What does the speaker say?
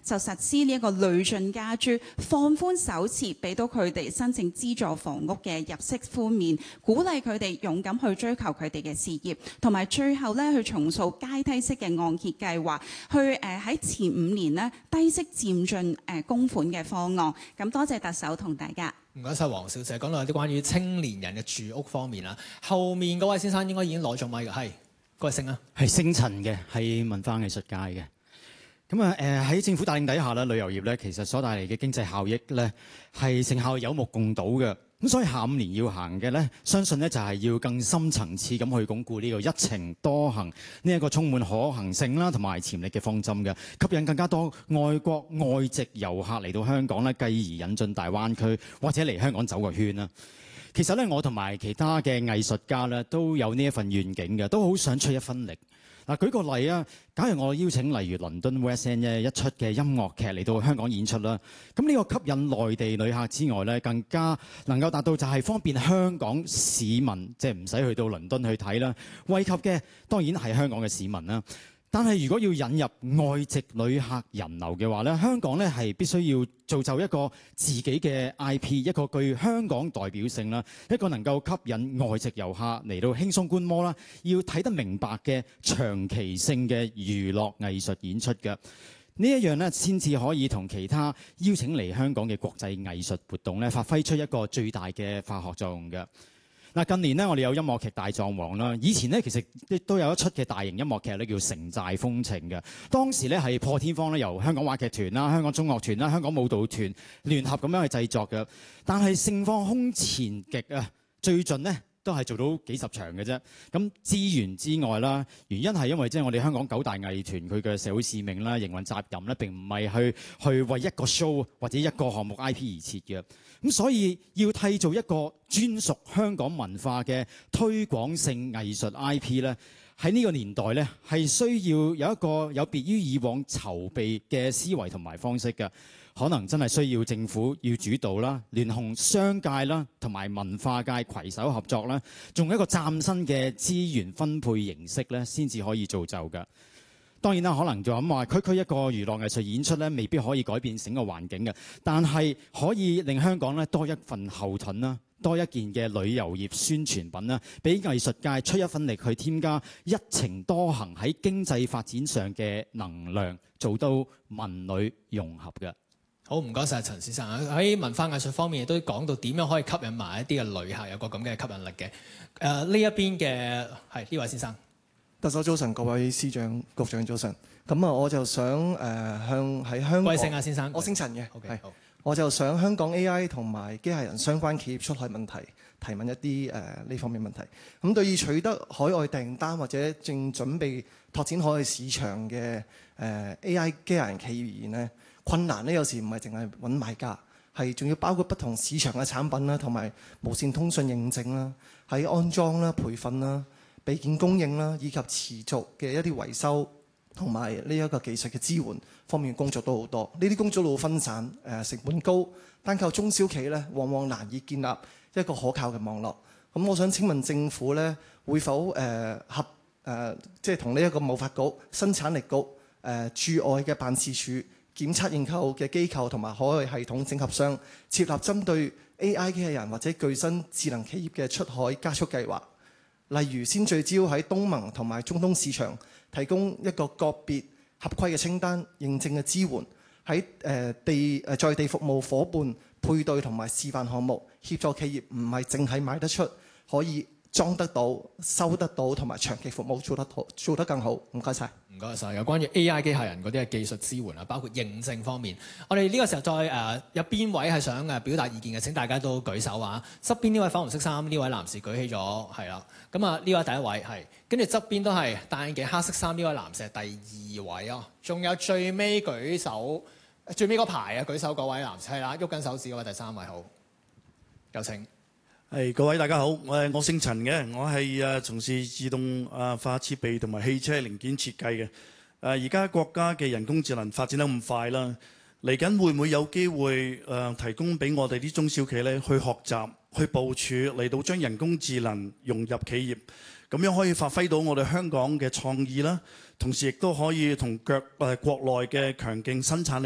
就實施呢一個累進加租，放寬首次俾到佢哋申請資助房屋嘅入息寬免，鼓勵佢哋勇敢去追求佢哋嘅事業，同埋最後咧去重塑階梯式嘅按揭計劃，去喺前5年咧低息漸進供款嘅方案。咁多謝特首同大家。 唔該晒黃小姐，講到有啲關於青年人嘅住屋方面啦。後面嗰位先生應該已經攞咗咪嘅，係嗰位姓啊？ 係姓陳嘅，係文化藝術界嘅。咁啊喺政府帶領底下咧，旅遊業咧其實所帶嚟嘅經濟效益咧係成效有目共睹嘅。咁所以下5年要行嘅咧，相信咧就係要更深層次咁去鞏固呢個一程多行呢一個充滿可行性啦同埋潛力嘅方針嘅，吸引更加多外國外籍遊客嚟到香港咧，繼而引進大灣區或者嚟香港走個圈啦。其實咧，我同埋其他嘅藝術家咧都有呢一份願景嘅，都好想出一分力。嗱，舉個例啊，假如我邀請例如倫敦 West End 一出嘅音樂劇嚟到香港演出啦，咁呢個吸引內地旅客之外咧，更加能夠達到就係方便香港市民，即係唔使去到倫敦去睇啦，惠及嘅當然係香港嘅市民啦。但係如果要引入外籍旅客人流嘅話咧，香港咧係必須要造就一個自己嘅 IP， 一個具香港代表性啦，一個能夠吸引外籍遊客嚟到輕鬆觀摩啦，要睇得明白嘅長期性嘅娛樂藝術演出嘅。呢一樣咧，先至可以同其他邀請嚟香港嘅國際藝術活動咧，發揮出一個最大嘅化學作用嘅。嗱，近年咧，我哋有音樂劇大狀王啦。以前咧，其實亦都有一出嘅大型音樂劇咧，叫《城寨風情》嘅。當時咧係破天荒咧，由香港話劇團啦、香港中樂團啦、香港舞蹈團聯合咁樣去製作嘅。但係盛況空前極啊！最盡呢都係做到幾十場嘅啫。咁資源之外啦，原因係因為即係我哋香港9大藝團佢嘅社會使命啦、營運責任咧，並唔係去為一個 show 或者一個項目 IP 而設嘅。咁所以要締造一個專屬香港文化嘅推廣性藝術 IP 咧，喺呢個年代咧係需要有一個有別於以往籌備嘅思維同埋方式嘅，可能真係需要政府要主導啦，聯同商界啦同埋文化界攜手合作啦，仲有一個嶄新嘅資源分配形式咧，先至可以造就嘅。當然啦，可能就咁話，區一個娛樂藝術演出咧，未必可以改變整個環境嘅，但係可以令香港咧多一份後盾啦，多一件嘅旅遊業宣傳品啦，俾藝術界出一分力去添加一程多行喺經濟發展上嘅能量，做到文旅融合嘅。 好，唔該晒陳先生。喺文化藝術方面亦都講到點樣可以吸引埋一啲嘅旅客有個咁嘅吸引力嘅。呢一邊嘅係呢位先生。 特首早晨，各位司長、局長早晨。咁啊，我就想向喺香港， 貴姓啊，先生？ 我姓陳嘅。 OK，好。 我就想香港 AI 同埋機械人相關企業出海問題提問一啲呢方面問題。咁對於取得海外訂單或者正準備拓展海外市場嘅AI 機械人企業而言呢，困難呢有時唔係淨係揾買家，係仲要包括不同市場嘅產品啦，同埋無線通訊認證啦，喺安裝啦、培訓啦、備件供應啦，以及持續嘅一啲維修同埋呢一個技術嘅支援方面嘅工作都好多。呢啲工作都好分散，成本高，單靠中小企咧，往往難以建立一個可靠嘅網絡。咁我想請問政府咧，會否即係同呢一個貿發局、生產力局、駐外嘅辦事處、檢測認購嘅機構同埋海外系統整合商，設立針對 AI 機器人或者具身智能企業嘅出海加速計劃。例如先聚焦喺東盟同埋中東市場，提供一個個別合規嘅清單、認證嘅支援，喺在地服務伙伴配對同埋示範項目，協助企業唔係淨係賣得出，可以裝得到、收得到同埋長期服務做得更好。唔該晒。 唔該晒。有關於 AI 機械人嗰啲嘅技術支援啊，包括認證方面，我哋呢個時候再有邊位係想表達意見嘅？請大家都舉手啊！側邊呢位粉紅色衫呢位男士舉起咗，係啦。咁啊，呢位第一位係，跟住側邊都係戴眼鏡黑色衫呢位男士係第2位啊。仲有最尾舉手，最尾嗰排啊舉手嗰位男士係啦，喐緊手指嗰位第3位，好，有請。 各位大家好，我姓陳嘅，我係從事自動化設備同埋汽車零件設計嘅。而家國家嘅人工智能發展得咁快啦，嚟緊會唔會有機會提供俾我哋啲中小企咧去學習、去部署嚟到將人工智能融入企業，咁樣可以發揮到我哋香港嘅創意啦，同時亦都可以同國內嘅強勁生產力